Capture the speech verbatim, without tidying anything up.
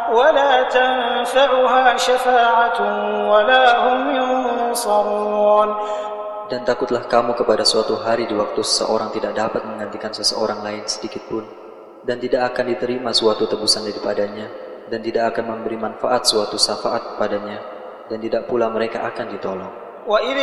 ولا تنفعها شفاعة ولا هم ينصرون. Dan takutlah kamu kepada suatu hari di waktu seseorang tidak dapat menggantikan seseorang lain sedikit pun, dan tidak akan diterima suatu tebusan daripadanya, dan tidak akan memberi manfaat suatu syafaat padanya, dan tidak pula mereka akan ditolong.